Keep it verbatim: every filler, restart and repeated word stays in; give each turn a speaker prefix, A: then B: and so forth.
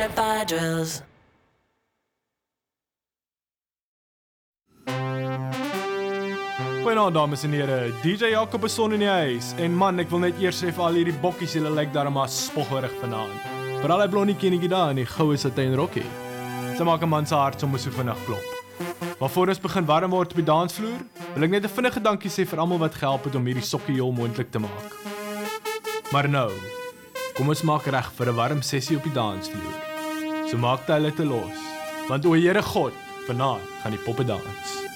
A: certified drills.
B: Goeienaand dames en here, D J Jacob is son in die huis. En man, ek wil net eers sê vir al hierdie bokkies, julle lyk darem maar spoggerig vanaand. Vir al die blondie kindjie daar in die goue satijn rokkie. Sy maak 'n man se hart sommer so vinnig klop. Maar voor ons begin warm word op die dansvloer, wil ek net 'n vinnige dankie sê vir almal wat gehelp het om hierdie sokkie heel moontlik te maak. Maar nou, kom ons maak reg vir 'n warm sessie op die dansvloer. So maak hulle te los, want o Here God, vanaand gaan die poppe dans.